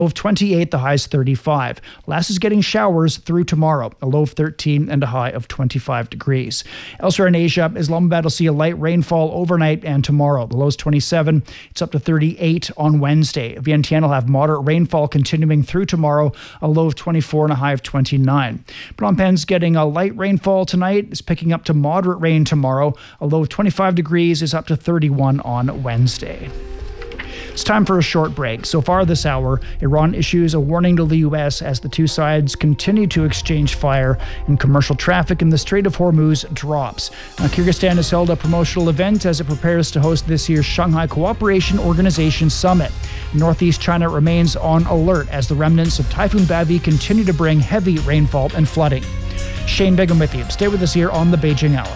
of 28, the high is 35. Laos is getting showers through tomorrow, a low of 13 and a high of 25 degrees. Elsewhere in Asia, Islamabad will see a light rainfall overnight and tomorrow. The low is 27. It's up to 38 on Wednesday. Vientiane will have moderate rainfall continuing through tomorrow, a low of 24 and a high of 29. Phnom Penh's getting a light rainfall tonight. It's picking up to moderate rain tomorrow. A low of 25 degrees is up to 31 on Wednesday. It's time for a short break. So far this hour, Iran issues a warning to the U.S. as the two sides continue to exchange fire and commercial traffic in the Strait of Hormuz drops. Kyrgyzstan has held a promotional event as it prepares to host this year's Shanghai Cooperation Organization Summit. Northeast China remains on alert as the remnants of Typhoon Bavi continue to bring heavy rainfall and flooding. Shane Bigham with you. Stay with us here on the Beijing Hour.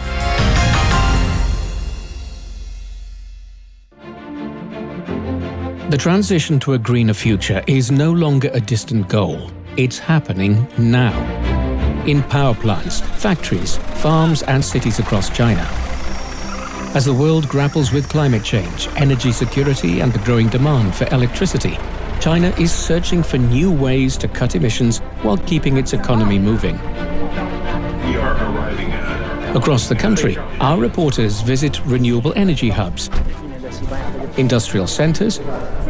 The transition to a greener future is no longer a distant goal. It's happening now. In power plants, factories, farms, and cities across China. As the world grapples with climate change, energy security, and the growing demand for electricity, China is searching for new ways to cut emissions while keeping its economy moving. We are arriving at... Across the country, our reporters visit renewable energy hubs, industrial centers,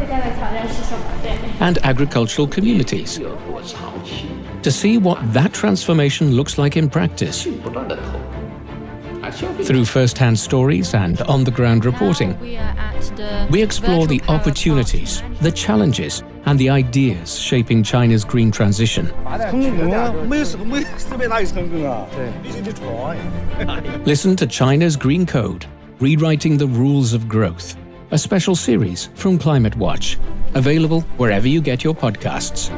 and agricultural communities to see what that transformation looks like in practice. Through first-hand stories and on-the-ground reporting, we explore the opportunities, the challenges, and the ideas shaping China's green transition. Listen to China's Green Code, Rewriting the Rules of Growth, a special series from Climate Watch, available wherever you get your podcasts.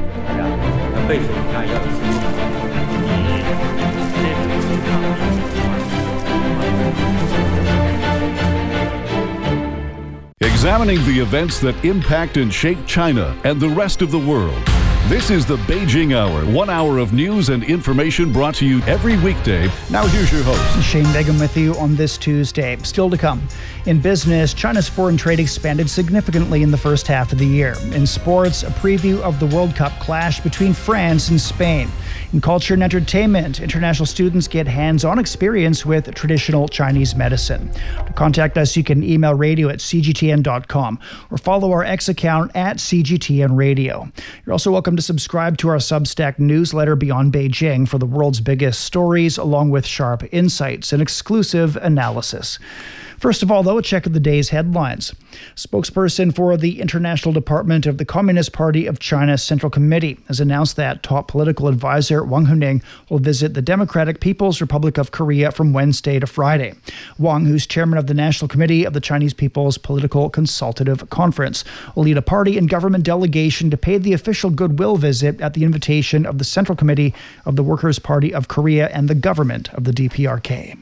Examining the events that impact and shape China and the rest of the world. This is the Beijing Hour, 1 hour of news and information brought to you every weekday. Now here's your host. Shane Bigham with you on this Tuesday. Still to come. In business, China's foreign trade expanded significantly in the first half of the year. In sports, a preview of the World Cup clash between France and Spain. In culture and entertainment, international students get hands-on experience with traditional Chinese medicine. To contact us, you can email radio@cgtn.com or follow our X account @CGTNradio. You're also welcome to subscribe to our Substack newsletter Beyond Beijing for the world's biggest stories, along with sharp insights and exclusive analysis. First of all, though, a check of the day's headlines. Spokesperson for the International Department of the Communist Party of China's Central Committee has announced that top political advisor Wang Huning will visit the Democratic People's Republic of Korea from Wednesday to Friday. Wang, who's chairman of the National Committee of the Chinese People's Political Consultative Conference, will lead a party and government delegation to pay the official goodwill visit at the invitation of the Central Committee of the Workers' Party of Korea and the government of the DPRK.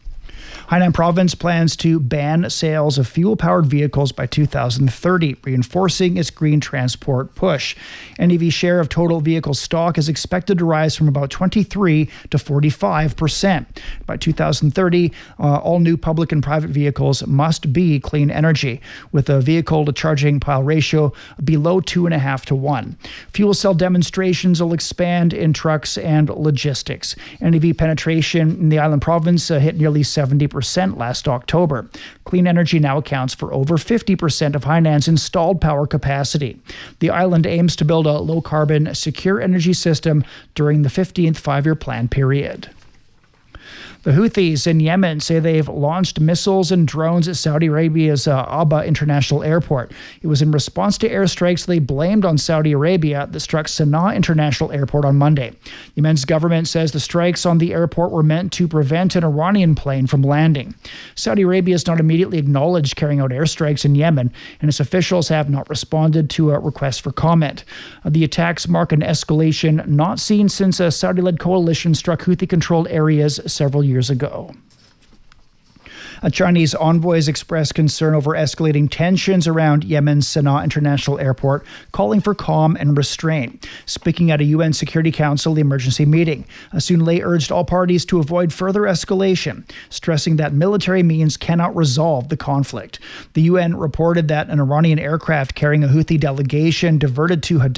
Hainan Province plans to ban sales of fuel-powered vehicles by 2030, reinforcing its green transport push. NEV share of total vehicle stock is expected to rise from about 23 to 45%. By 2030, all new public and private vehicles must be clean energy, with a vehicle-to-charging pile ratio below 2.5 to 1. Fuel cell demonstrations will expand in trucks and logistics. NEV penetration in the island province hit nearly 70% last October. Clean energy now accounts for over 50% of Hainan's installed power capacity. The island aims to build a low-carbon, secure energy system during the 15th five-year plan period. The Houthis in Yemen say they've launched missiles and drones at Saudi Arabia's Aba International Airport. It was in response to airstrikes they blamed on Saudi Arabia that struck Sana'a International Airport on Monday. Yemen's government says the strikes on the airport were meant to prevent an Iranian plane from landing. Saudi Arabia has not immediately acknowledged carrying out airstrikes in Yemen, and its officials have not responded to a request for comment. The attacks mark an escalation not seen since a Saudi-led coalition struck Houthi-controlled areas several years ago. Chinese envoys expressed concern over escalating tensions around Yemen's Sana'a International Airport, calling for calm and restraint. Speaking at a UN Security Council emergency meeting, Sun Lei urged all parties to avoid further escalation, stressing that military means cannot resolve the conflict. The UN reported that an Iranian aircraft carrying a Houthi delegation diverted to Hadar